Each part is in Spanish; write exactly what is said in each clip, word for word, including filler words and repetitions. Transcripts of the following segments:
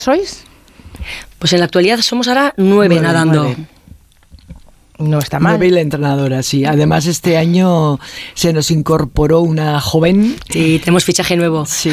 ¿Sois? Pues en la actualidad somos ahora nueve, nueve nadando. Nueve. No está mal. Nueve y la entrenadora, sí. Además, este año se nos incorporó una joven. Sí, tenemos fichaje nuevo. Sí.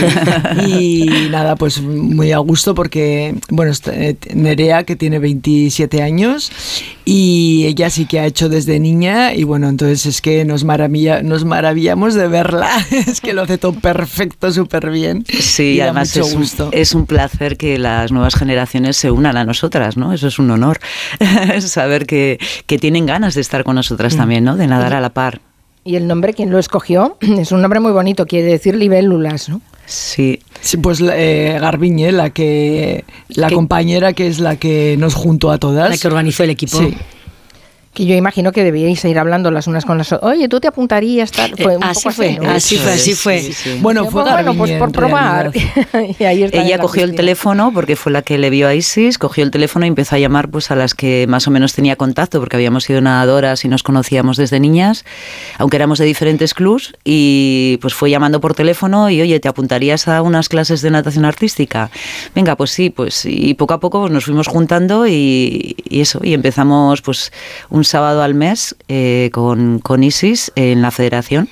Y nada, pues muy a gusto porque, bueno, Nerea, que tiene veintisiete años, y ella sí que ha hecho desde niña, y bueno, entonces es que nos, maravilla, nos maravillamos de verla. Es que lo hace todo perfecto, súper bien. Sí, y además es un, es un placer que las nuevas generaciones se unan a nosotras, ¿no? Eso es un honor. Saber que, que tienen ganas de estar con nosotras también, ¿no? De nadar a la par. Y el nombre, ¿quién lo escogió? Es un nombre muy bonito, quiere decir libélulas, ¿no? Sí. Sí, pues eh, Garbiñe, la que la ¿Qué? compañera que es la que nos juntó a todas. La que organizó el equipo. Sí. Que yo imagino que debíais ir hablando las unas con las otras. Oye, tú te apuntarías, tal. Fue un así, poco fue, así, ¿no? así fue, así fue, sí, sí. Bueno, fue Garbiñe, bueno, pues por probar. Y ahí está. Ella cogió el teléfono porque fue la que le vio a Isis, cogió el teléfono y empezó a llamar pues a las que más o menos tenía contacto, porque habíamos sido nadadoras y nos conocíamos desde niñas, aunque éramos de diferentes clubs, y pues fue llamando por teléfono y, oye, ¿te apuntarías a unas clases de natación artística? Venga, pues sí, pues y poco a poco pues, nos fuimos juntando y, y eso, y empezamos pues un sábado al mes Eh, con, con Isis en la federación,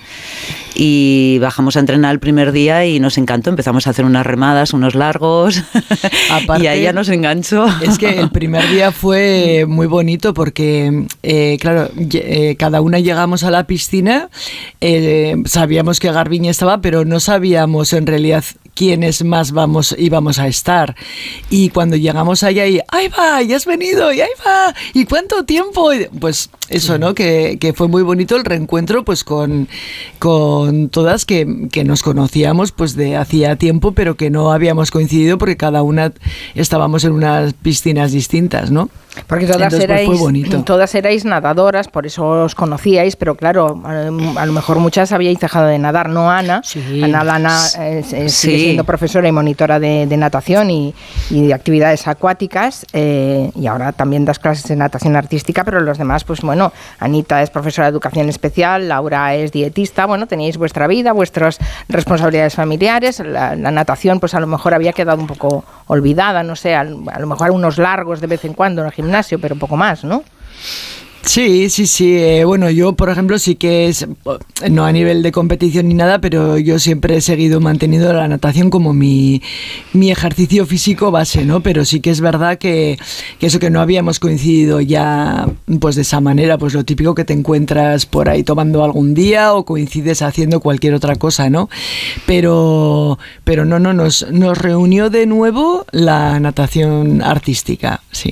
y bajamos a entrenar el primer día y nos encantó, empezamos a hacer unas remadas, unos largos. Aparte, y ahí ya nos enganchó. Es que el primer día fue muy bonito porque, eh, claro, eh, cada una llegamos a la piscina, eh, sabíamos que Garbiñe estaba, pero no sabíamos en realidad quiénes más vamos íbamos a estar. Y cuando llegamos allá y ¡ahí va! ¡Ya has venido! ¡Y ahí va! ¿Y cuánto tiempo? Pues eso, ¿no? Que, que fue muy bonito el reencuentro pues con, con todas que, que nos conocíamos pues de hacía tiempo, pero que no habíamos coincidido porque cada una estábamos en unas piscinas distintas, ¿no? Porque todas Entonces, erais, pues, fue bonito. todas erais nadadoras, por eso os conocíais, pero claro, a, a lo mejor muchas habíais dejado de nadar, ¿no, Ana? Sí. Ana Lana eh, eh, Sí. sigue siendo profesora y monitora de, de natación y, y de actividades acuáticas, eh, y ahora también das clases de natación artística, pero los demás, pues bueno, Anita es profesora de educación especial, Laura es dietista, bueno, teníais vuestra vida, vuestras responsabilidades familiares, la, la natación pues a lo mejor había quedado un poco olvidada, no sé, a, a lo mejor unos largos de vez en cuando en el gimnasio, pero poco más, ¿no? Sí, sí, sí. Eh, bueno, yo, por ejemplo, sí que es, no a nivel de competición ni nada, pero yo siempre he seguido manteniendo la natación como mi, mi ejercicio físico base, ¿no? Pero sí que es verdad que, que eso que no habíamos coincidido ya, pues de esa manera, pues lo típico que te encuentras por ahí tomando algún día o coincides haciendo cualquier otra cosa, ¿no? Pero, pero no, no, nos, nos reunió de nuevo la natación artística, sí.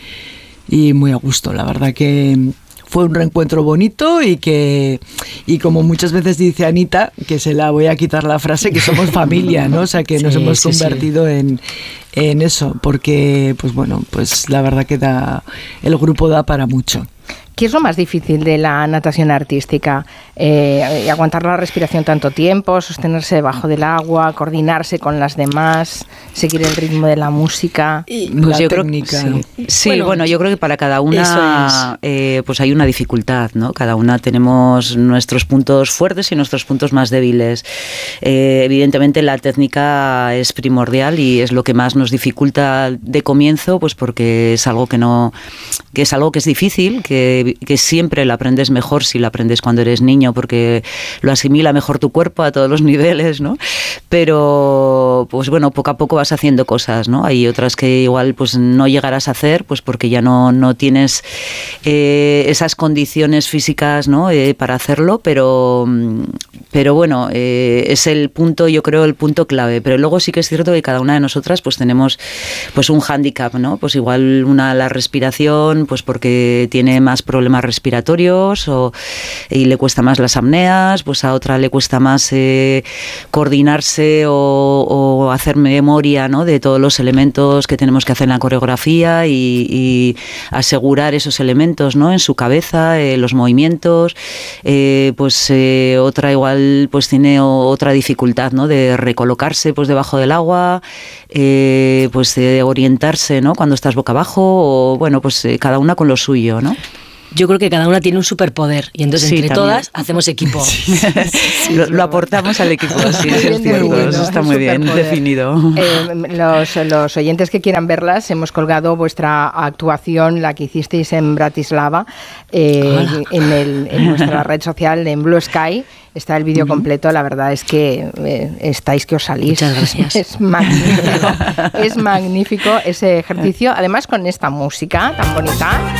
Y muy a gusto, la verdad que fue un reencuentro bonito y que, y como muchas veces dice Anita, que se la voy a quitar la frase, que somos familia, ¿no? O sea, que sí, nos hemos sí, convertido sí. en, en eso, porque, pues bueno, pues la verdad que da, el grupo da para mucho. ¿Qué es lo más difícil de la natación artística? Eh, aguantar la respiración tanto tiempo, sostenerse debajo del agua, coordinarse con las demás, seguir el ritmo de la música. Y pues la yo técnica. Creo que, sí, sí bueno, bueno, yo creo que para cada una eh, pues hay una dificultad, ¿no? Cada una tenemos nuestros puntos fuertes y nuestros puntos más débiles. Eh, evidentemente la técnica es primordial y es lo que más nos dificulta de comienzo, pues porque es algo que no, que es algo que es difícil, que que siempre la aprendes mejor si la aprendes cuando eres niño, porque lo asimila mejor tu cuerpo a todos los niveles, ¿no? Pero, pues bueno, poco a poco vas haciendo cosas, ¿no? Hay otras que igual pues no llegarás a hacer, pues porque ya no, no tienes eh, esas condiciones físicas, ¿no? Eh, para hacerlo, pero, pero bueno, eh, es el punto, yo creo, el punto clave. Pero luego sí que es cierto que cada una de nosotras pues tenemos pues un hándicap, ¿no? Pues igual una la respiración, pues porque tiene más problemas problemas respiratorios o, y le cuesta más las apneas, pues a otra le cuesta más eh, coordinarse o, o hacer memoria, ¿no? De todos los elementos que tenemos que hacer en la coreografía y, y asegurar esos elementos, ¿no? En su cabeza, eh, los movimientos, eh, pues eh, otra igual pues tiene otra dificultad, ¿no? De recolocarse pues debajo del agua, eh, pues de orientarse, ¿no? Cuando estás boca abajo o bueno, pues eh, cada una con lo suyo, ¿no? Yo creo que cada una tiene un superpoder y entonces Sí, entre también. todas hacemos equipo. Sí, lo, lo aportamos al equipo, sí, eso es cierto, Bueno, eso está muy bien superpoder. definido. Eh, los, los oyentes que quieran verlas, hemos colgado vuestra actuación, la que hicisteis en Bratislava, eh, en, el, en nuestra red social, en Blue Sky. Está el vídeo completo, la verdad es que eh, estáis que os salís. Muchas gracias. Es magnífico, es magnífico ese ejercicio, además con esta música tan bonita.